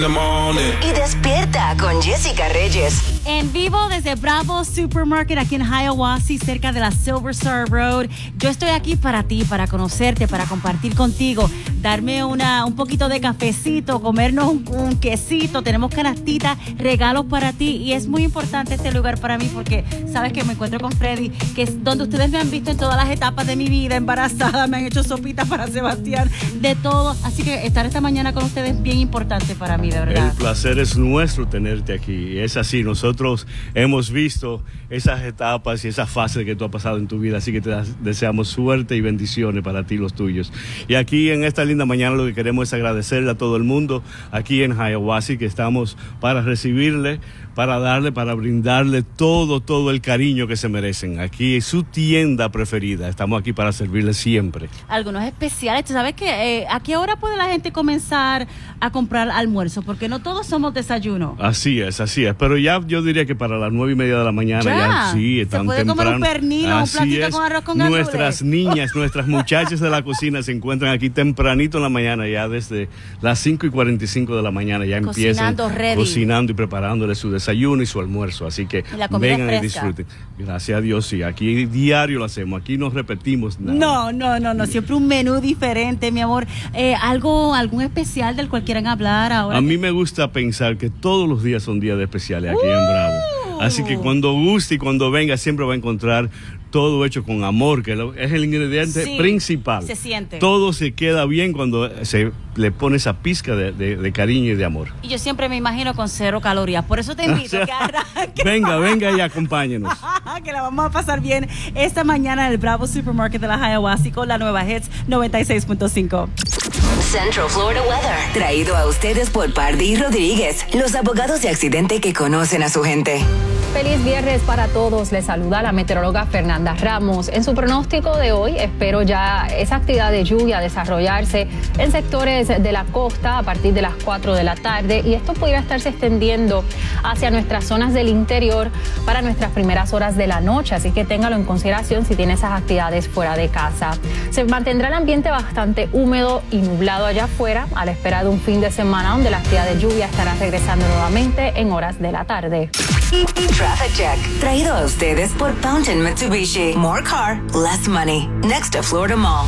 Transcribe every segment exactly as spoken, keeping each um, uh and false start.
Y despierta con Jessica Reyes. En vivo desde Bravo Supermarket aquí en Hiawassee, cerca de la Silver Star Road. Yo estoy aquí para ti, para conocerte, para compartir contigo, darme una, un poquito de cafecito, comernos un, un quesito. Tenemos canastitas, regalos para ti. Y es muy importante este lugar para mí porque sabes que me encuentro con Freddy, que es donde ustedes me han visto en todas las etapas de mi vida, embarazada, me han hecho sopitas para Sebastián, de todo. Así que estar esta mañana con ustedes es bien importante para mí, de verdad. El placer es nuestro tenerte aquí. Es así, nosotros hemos visto esas etapas y esas fases que tú has pasado en tu vida, así que te deseamos suerte y bendiciones para ti y los tuyos. Y aquí en esta linda mañana lo que queremos es agradecerle a todo el mundo aquí en Hiawassee, que estamos para recibirle, para darle, para brindarle todo, todo el cariño que se merecen. Aquí es su tienda preferida, estamos aquí para servirle siempre. Algunos especiales, tú sabes que eh, ¿a qué hora puede la gente comenzar a comprar almuerzo? Porque no todos somos desayuno. Así es, así es, pero ya yo diría que para las nueve y media de la mañana ya, ya sí, están temprano. Se puede comer un pernil o un platito es. Con arroz con gandules. Nuestras niñas, nuestras muchachas de la cocina se encuentran aquí tempranito en la mañana, ya desde las cinco y cuarenta y cinco de la mañana ya cocinando, empiezan ready. cocinando y preparándole su desayuno y su almuerzo, así que vengan fresca. Y disfruten. Gracias a Dios, sí, aquí diario lo hacemos, aquí no repetimos nada. No, no, no, no, siempre un menú diferente, mi amor. Eh, algo, algún especial del cual quieran hablar ahora. A que... mí me gusta pensar que todos los días son días de especiales aquí uh. en Bravo. Así que cuando guste y cuando venga siempre va a encontrar todo hecho con amor, que es el ingrediente sí, principal. Se siente. Todo se queda bien cuando se le pone esa pizca de, de, de cariño y de amor. Y yo siempre me imagino con cero calorías. Por eso te invito a que arranque. Venga, venga y acompáñenos. Que la vamos a pasar bien esta mañana en el Bravo Supermarket de la Hiawassee con la nueva Hits noventa y seis punto cinco. Central Florida Weather, traído a ustedes por Pardí Rodríguez, los abogados de accidente que conocen a su gente. Feliz viernes para todos, les saluda la meteoróloga Fernanda Ramos. En su pronóstico de hoy espero ya esa actividad de lluvia desarrollarse en sectores de la costa a partir de las cuatro de la tarde y esto pudiera estarse extendiendo hacia nuestras zonas del interior para nuestras primeras horas de la noche, así que téngalo en consideración si tiene esas actividades fuera de casa. Se mantendrá el ambiente bastante húmedo y nublado allá afuera a la espera de un fin de semana donde la actividad de lluvia estará regresando nuevamente en horas de la tarde. Traffic Check, traído a ustedes por Fountain Mitsubishi. More car, less money. Next to Florida Mall.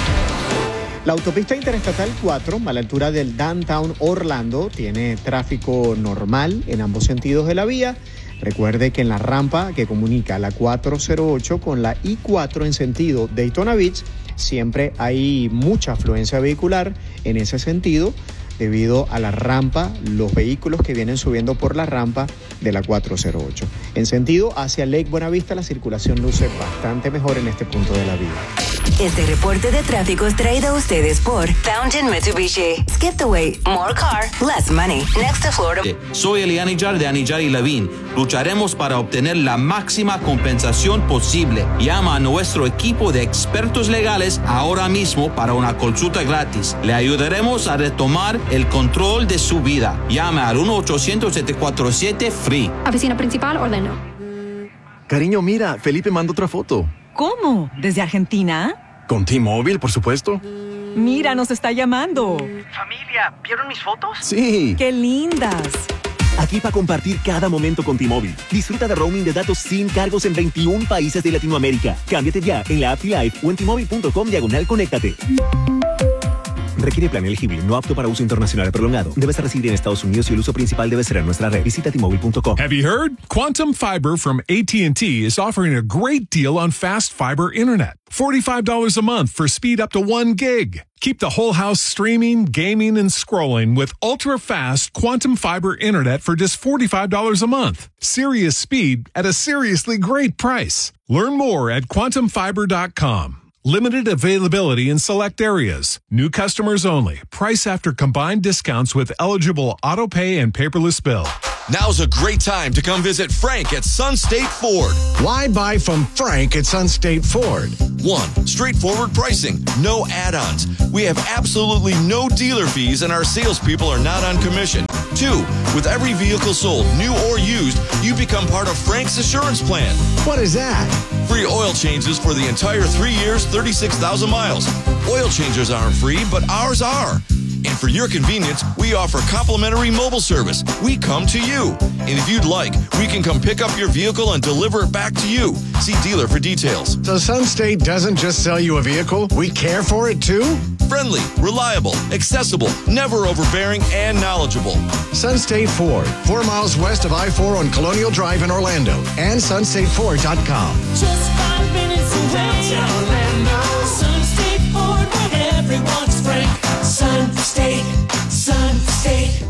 La autopista interestatal cuatro, a la altura del Downtown Orlando, tiene tráfico normal en ambos sentidos de la vía. Recuerde que en la rampa que comunica la cuatrocientos ocho con la I cuatro en sentido Daytona Beach, siempre hay mucha afluencia vehicular en ese sentido, debido a la rampa, los vehículos que vienen subiendo por la rampa de la cuatrocientos ocho. En sentido hacia Lake Buenavista, la circulación luce bastante mejor en este punto de la vía. Este reporte de tráfico es traído a ustedes por Fountain Mitsubishi. Skip the wait, more car, less money. Next to Florida. Soy Elianijar de Anijar y Levine. Lucharemos para obtener la máxima compensación posible. Llama a nuestro equipo de expertos legales ahora mismo para una consulta gratis. Le ayudaremos a retomar el control de su vida. Llame al uno ochocientos siete cuatro siete free. Oficina principal, Orlando. Cariño, mira, Felipe mandó otra foto. ¿Cómo? ¿Desde Argentina? Con T-Mobile, por supuesto. Mira, nos está llamando. Familia, ¿vieron mis fotos? Sí. ¡Qué lindas! Aquí para compartir cada momento con T-Mobile. Disfruta de roaming de datos sin cargos en veintiún países de Latinoamérica. Cámbiate ya en la app Live o en T-Mobile punto com diagonal conéctate. Requiere plan elegible, no apto para uso internacional prolongado. Debes residir en Estados Unidos y el uso principal debe ser en nuestra red. Visita T Mobile punto com. Have you heard? Quantum Fiber from A T and T is offering a great deal on fast fiber internet. forty-five dollars a month for speed up to one gig. Keep the whole house streaming, gaming, and scrolling with ultra-fast Quantum Fiber internet for just forty-five dollars a month. Serious speed at a seriously great price. Learn more at quantum fiber dot com. Limited availability in select areas. New customers only. Price after combined discounts with eligible auto pay and paperless bill. Now's a great time to come visit Frank at Sun State Ford. Why buy from Frank at Sun State Ford? One, straightforward pricing, no add-ons. We have absolutely no dealer fees and our salespeople are not on commission. Two, with every vehicle sold, new or used, you become part of Frank's Assurance Plan. What is that? Free oil changes for the entire three years, thirty-six thousand miles. Oil changes aren't free, but ours are. In for your convenience, we offer complimentary mobile service. We come to you. And if you'd like, we can come pick up your vehicle and deliver it back to you. See dealer for details. So Sunstate doesn't just sell you a vehicle, we care for it too? Friendly, reliable, accessible, never overbearing, and knowledgeable. Sunstate Ford, four miles west of I four on Colonial Drive in Orlando, and sunstate ford dot com. Just five minutes away, Orlando. Sunstate Ford, where everyone's frank. Sunstate, Sunstate.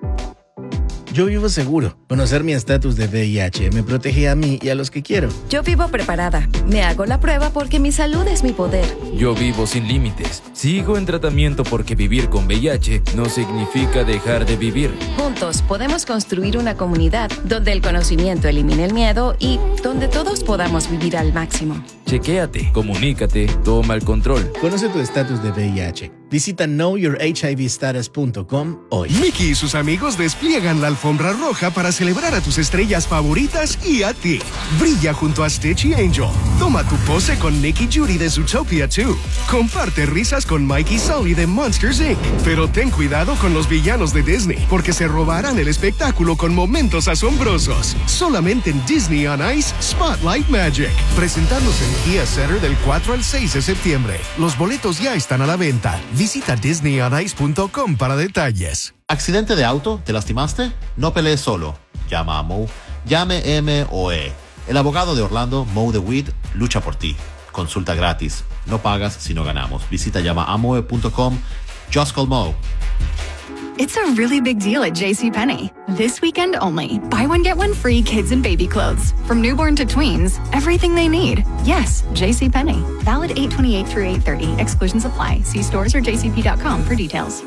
Yo vivo seguro. Conocer mi estatus de V I H me protege a mí y a los que quiero. Yo vivo preparada. Me hago la prueba porque mi salud es mi poder. Yo vivo sin límites. Sigo en tratamiento porque vivir con V I H no significa dejar de vivir. Juntos podemos construir una comunidad donde el conocimiento elimine el miedo y donde todos podamos vivir al máximo. Chequéate, comunícate, toma el control. Conoce tu estatus de V I H. Visita know your H I V status punto com hoy. Mickey y sus amigos despliegan la alfombra roja para celebrar a tus estrellas favoritas y a ti. Brilla junto a Stitch y Angel. Toma tu pose con Nick y Judy de Zootopia dos. Comparte risas con Mike y Sully de Monsters incorporated. Pero ten cuidado con los villanos de Disney, porque se robarán el espectáculo con momentos asombrosos. Solamente en Disney on Ice Spotlight Magic. Presentándose en Kia Center del cuatro al seis de septiembre. Los boletos ya están a la venta. Visita disney on ice punto com para detalles. ¿Accidente de auto? ¿Te lastimaste? No pelees solo. Llama a Mo. Llame M O E. El abogado de Orlando, Mo DeWitt, lucha por ti. Consulta gratis. No pagas si no ganamos. Visita llama a moe punto com. Just call Mo. It's a really big deal at JCPenney. This weekend only. Buy one, get one free kids and baby clothes. From newborn to tweens, everything they need. Yes, JCPenney. Valid eight twenty-eight through eight thirty. Exclusions apply. See stores or j c p dot com for details.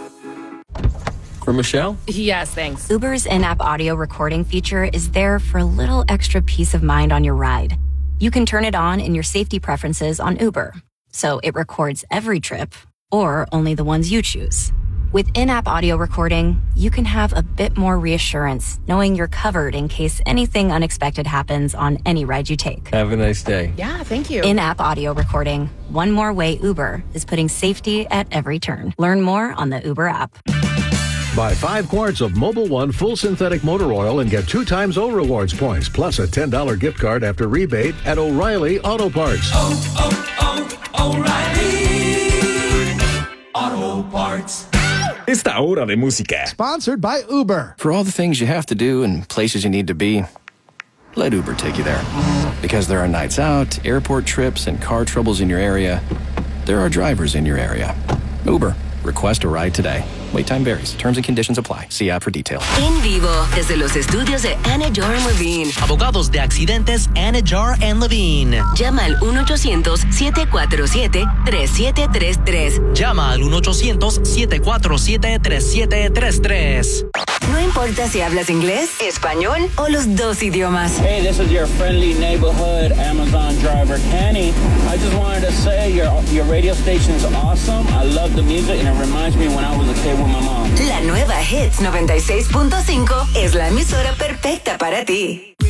For Michelle? Yes, thanks. Uber's in-app audio recording feature is there for a little extra peace of mind on your ride. You can turn it on in your safety preferences on Uber, so it records every trip or only the ones you choose. With in-app audio recording, you can have a bit more reassurance, knowing you're covered in case anything unexpected happens on any ride you take. Have a nice day. Yeah, thank you. In-app audio recording. One more way Uber is putting safety at every turn. Learn more on the Uber app. Buy five quarts of Mobil One full synthetic motor oil and get two times O rewards points, plus a ten dollars gift card after rebate at O'Reilly Auto Parts. Oh, oh, oh, O'Reilly Auto Parts. Esta hora de música. Sponsored by Uber. For all the things you have to do and places you need to be, let Uber take you there. Because there are nights out, airport trips, and car troubles in your area, there are drivers in your area. Uber. Request a ride today. Wait time varies. Terms and conditions apply. See app for details. En vivo, desde los estudios de Anajar and Levine. Abogados de accidentes Anajar and Levine. Llama al uno ochocientos, siete cuatro siete, tres siete tres tres. Llama al uno ochocientos, siete cuatro siete, tres siete tres tres. No importa si hablas inglés, español o los dos idiomas. Hey, this is your friendly neighborhood Amazon driver, Kenny. I just wanted to say your, your radio station is awesome. I love the music and it reminds me when I was a kid with my mom. La nueva Hits noventa y seis punto cinco es la emisora perfecta para ti.